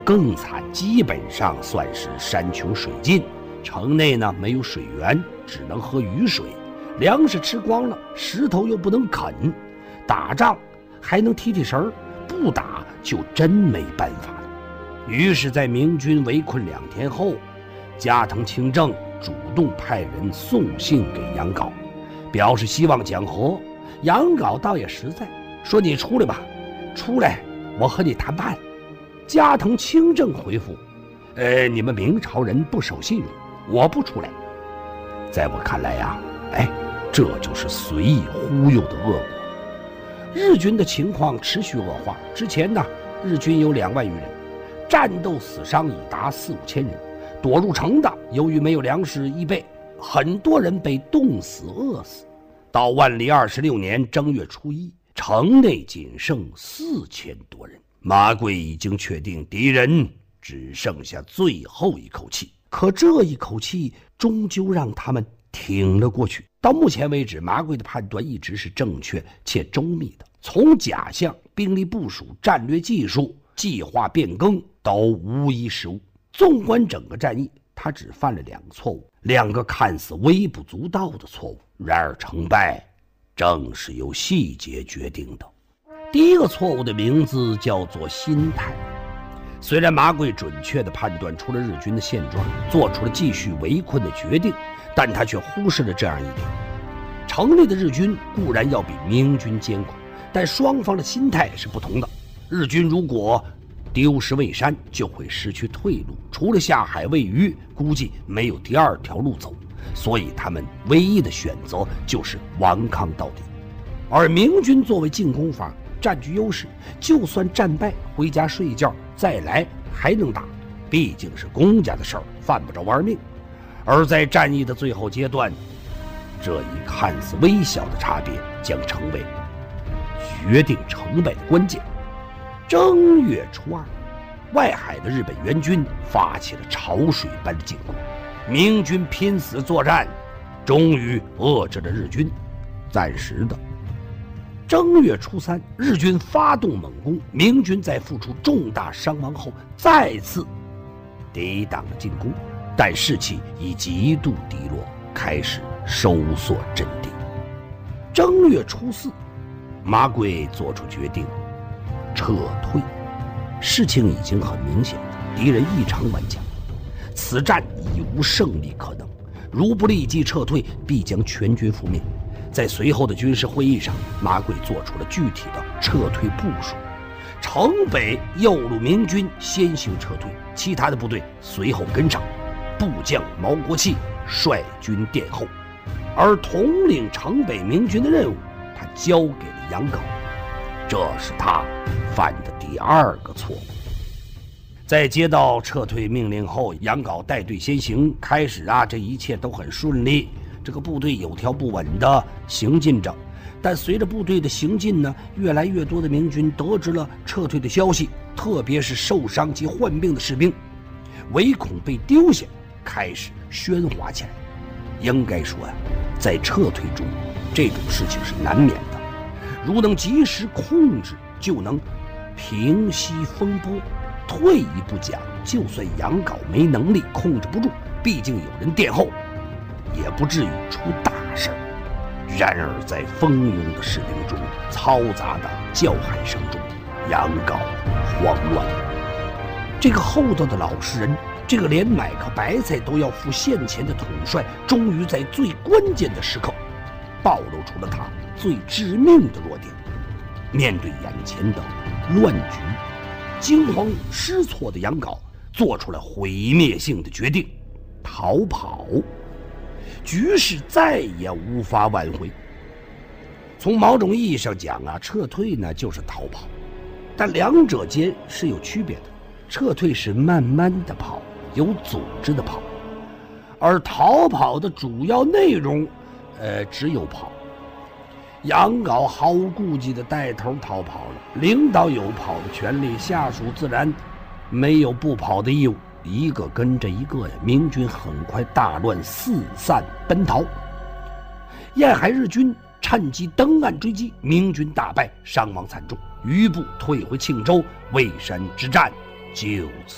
更惨，基本上算是山穷水尽，城内呢没有水源，只能喝雨水，粮食吃光了，石头又不能啃，打仗还能提提神儿，不打就真没办法了。于是，在明军围困2天后，加藤清正主动派人送信给杨镐，表示希望讲和。杨镐倒也实在，说你出来吧，出来我和你谈判。加藤清正回复，你们明朝人不守信用，我不出来。在我看来呀，这就是随意忽悠的恶果。日军的情况持续恶化，之前呢，日军有2万余人，战斗死伤已达4、5千人，躲入城的由于没有粮食衣备，很多人被冻死饿死。到万历26年正月初1，城内仅剩4000多人。马贵已经确定敌人只剩下最后一口气，可这一口气终究让他们挺了过去。到目前为止，马贵的判断一直是正确且周密的，从假象、兵力部署、战略技术、计划变更都无一失误。纵观整个战役，他只犯了2个错误，2个看似微不足道的错误，然而成败正是由细节决定的。第一个错误的名字叫做心态。虽然马贵准确地判断出了日军的现状，做出了继续围困的决定，但他却忽视了这样一点：城内的日军固然要比明军艰苦，但双方的心态是不同的。日军如果丢失蔚山，就会失去退路，除了下海喂鱼，估计没有第2条路走，所以他们唯一的选择就是顽抗到底。而明军作为进攻方，占据优势，就算战败回家睡觉再来还能打，毕竟是公家的事儿，犯不着玩命。而在战役的最后阶段，这一看似微小的差别将成为决定成败的关键。正月初2，外海的日本援军发起了潮水般的进攻，明军拼死作战，终于遏制了日军，暂时的。正月初3，日军发动猛攻，明军在付出重大伤亡后再次抵挡了进攻，但士气已极度低落，开始收缩阵地。正月初4，马贵做出决定，撤退。事情已经很明显了，敌人异常顽强，此战已无胜利可能，如不立即撤退，必将全军覆灭。在随后的军事会议上，马贵做出了具体的撤退部署。城北右路明军先行撤退，其他的部队随后跟上。部将毛国器率军殿后，而统领城北明军的任务，他交给了杨镐。这是他犯的第2个错误。在接到撤退命令后，杨镐带队先行，开始这一切都很顺利。这个部队有条不紊地行进着，但随着部队的行进呢，越来越多的明军得知了撤退的消息，特别是受伤及患病的士兵，唯恐被丢下，开始喧哗起来。应该说在撤退中，这种事情是难免的，如能及时控制，就能平息风波。退一步讲，就算杨镐没能力控制不住，毕竟有人殿后，也不至于出大事。然而在蜂拥的士兵中，嘈杂的叫喊声中，杨镐慌乱了。这个厚道的老实人，这个连买颗白菜都要付现钱的统帅，终于在最关键的时刻暴露出了他最致命的弱点。面对眼前的乱局，惊慌失措的杨镐做出了毁灭性的决定：逃跑。局势再也无法挽回。从某种意义上讲撤退呢就是逃跑，但两者间是有区别的。撤退是慢慢的跑，有组织的跑，而逃跑的主要内容只有跑。杨镐毫无顾忌地带头逃跑了，领导有跑的权利，下属自然没有不跑的义务，一个跟着一个呀。明军很快大乱，四散奔逃。沿海日军趁机登岸追击，明军大败，伤亡惨重，余部退回庆州，蔚山之战就此